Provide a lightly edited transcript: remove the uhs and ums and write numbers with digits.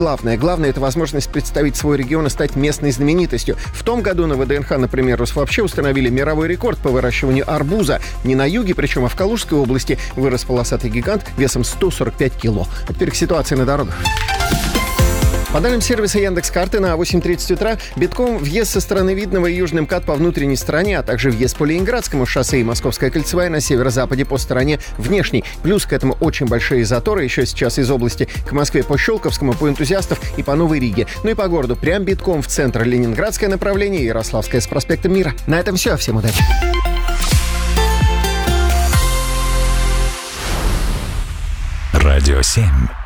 Главное – это возможность представить свой регион и стать местной знаменитостью. В том году на ВДНХ, например, вообще установили мировой рекорд по выращиванию арбуза. Не на юге, причем, а в Калужской области вырос полосатый гигант весом 145 кило. А теперь к ситуации на дорогах. По данным сервиса Яндекс.Карты, на 8:30 утра битком въезд со стороны Видного и Южный МКАД по внутренней стороне, а также въезд по Ленинградскому шоссе и Московская кольцевая на северо-западе по стороне внешней. Плюс к этому очень большие заторы еще сейчас из области к Москве по Щелковскому, по Энтузиастов и по Новой Риге. Ну и по городу прям битком в центр Ленинградское направление и Ярославское с проспектом Мира. На этом все. Всем удачи. Радио 7.